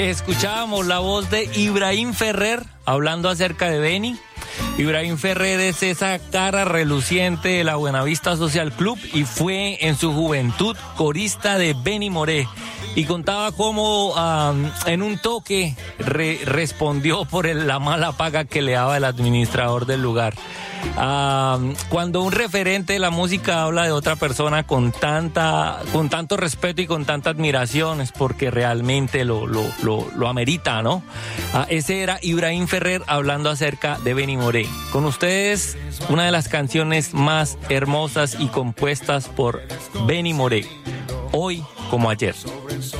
Escuchábamos la voz de Ibrahim Ferrer hablando acerca de Beni. Ibrahim Ferrer es esa cara reluciente de la Buenavista Social Club y fue en su juventud corista de Beni Moré. Y contaba cómo en un toque respondió por la mala paga que le daba el administrador del lugar. Cuando un referente de la música habla de otra persona con tanto respeto y con tanta admiración, es porque realmente lo amerita, ¿no? Ese era Ibrahim Ferrer hablando acerca de Beni Moré. Con ustedes, una de las canciones más hermosas y compuestas por Beni Moré, Hoy como ayer.